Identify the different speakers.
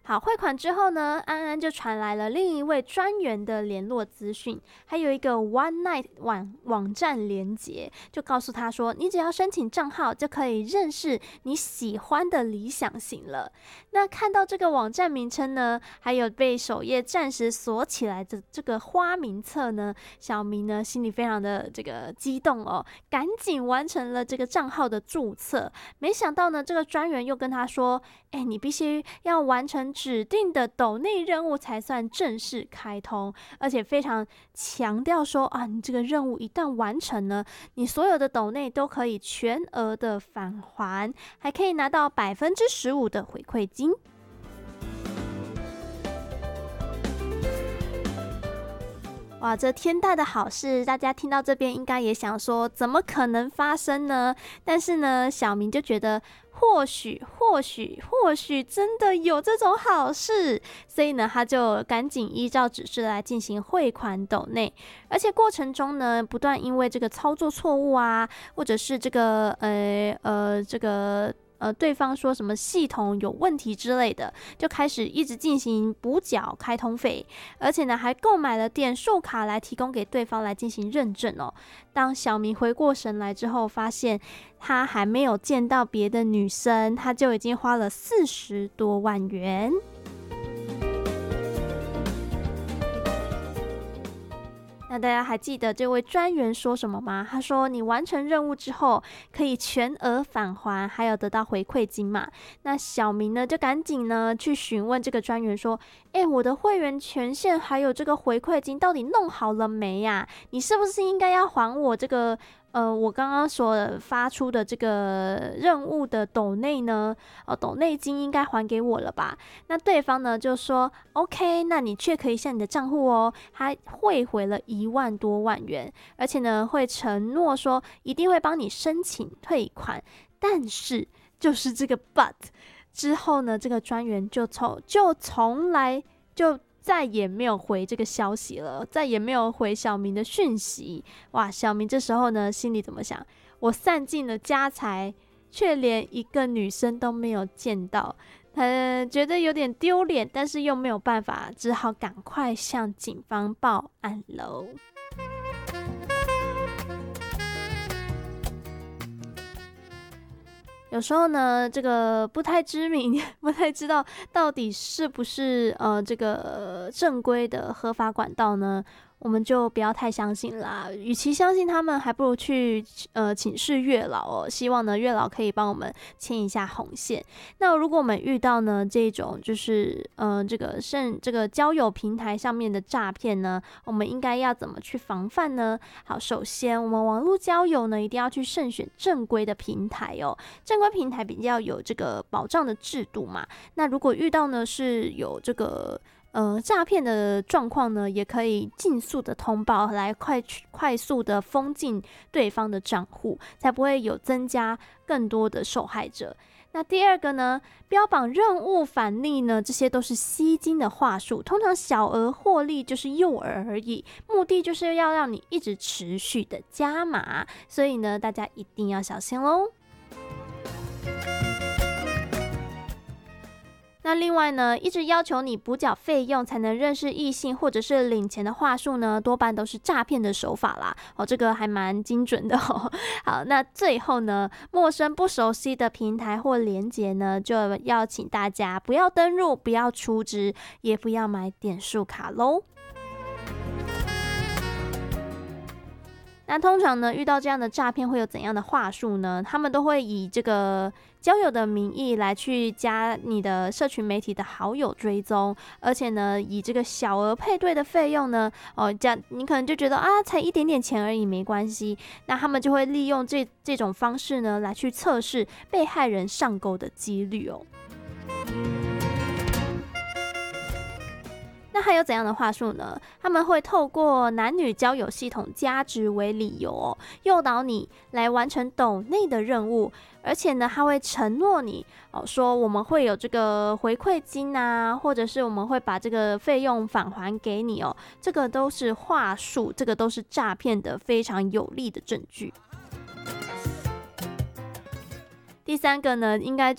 Speaker 1: 好，汇款之后呢，安安就传来了另一位专员的联络资讯，还有一个 One Night 网站连结，就告诉他说，你只要申请账号就可以认识你喜欢的理想型了。那看到这个网站名称呢，还有被首页暂时锁起来的这个花名册呢，小明呢心里非常的这个激动哦，赶紧完成了这个账号的注册。没想到呢，这个专员又跟他说，你必须要完成指定的斗内任务才算正式开通，而且非常强调说啊，你这个任务一旦完成呢，你所有的斗内都可以全额的返还，还可以拿到15%的回馈金。哇，这天大的好事，大家听到这边应该也想说，怎么可能发生呢？但是呢，小明就觉得或许真的有这种好事，所以呢，他就赶紧依照指示来进行汇款斗内，而且过程中呢，不断因为这个操作错误啊，或者是这个对方说什么系统有问题之类的，就开始一直进行补缴开通费，而且呢还购买了点数卡来提供给对方来进行认证哦。当小明回过神来之后，发现他还没有见到别的女生，他就已经花了40多万元。那大家还记得这位专员说什么吗？他说你完成任务之后可以全额返还，还有得到回馈金嘛。那小明呢就赶紧呢去询问这个专员说，我的会员权限还有这个回馈金到底弄好了没呀？你是不是应该要还我这个我刚刚所发出的这个任务的斗内呢，斗内金应该还给我了吧？那对方呢就说 OK， 那你却可以向你的账户哦，他汇回了1万多万元，而且呢会承诺说一定会帮你申请退款，但是就是这个 but 之后呢，这个专员就从来就再也没有回这个消息了，再也没有回小明的讯息。哇，小明这时候呢心里怎么想？我散尽了家财，却连一个女生都没有见到，他觉得有点丢脸，但是又没有办法，只好赶快向警方报案喽。有时候呢，这个不太知名，不太知道到底是不是这个正规的合法管道呢，我们就不要太相信啦。与其相信他们，还不如去请示月老哦，希望呢月老可以帮我们牵一下红线。那如果我们遇到呢这种就是这个交友平台上面的诈骗呢，我们应该要怎么去防范呢？好，首先我们网络交友呢一定要去慎选正规的平台哦，正规平台比较有这个保障的制度嘛。那如果遇到呢是有这个诈骗的状况呢，也可以尽速的通报，来快速的封禁对方的账户，才不会有增加更多的受害者。那第二个呢，标榜任务返利呢，这些都是吸金的话术，通常小额获利就是诱饵而已，目的就是要让你一直持续的加码，所以呢，大家一定要小心咯。那另外呢，一直要求你补缴费用才能认识异性或者是领钱的话术呢，多半都是诈骗的手法啦。这个还蛮精准的哦。好，那最后呢，陌生不熟悉的平台或连结呢，就要请大家不要登入，不要出资，也不要买点数卡咯。那通常呢，遇到这样的诈骗会有怎样的话术呢？他们都会以这个交友的名义来去加你的社群媒体的好友追踪，而且呢，以这个小额配对的费用呢，这样你可能就觉得啊，才一点点钱而已，没关系。那他们就会利用这种方式呢，来去测试被害人上钩的几率哦。那还有怎样的话术呢？他们会透过男女交友系统加值为理由哦，诱导你来完成斗内的任务，而且呢，他会承诺你说我们会有这个回馈金啊，或者是我们会把这个费用返还给你哦。这个都是话术，这个都是诈骗的非常有力的证据。第三个呢，应该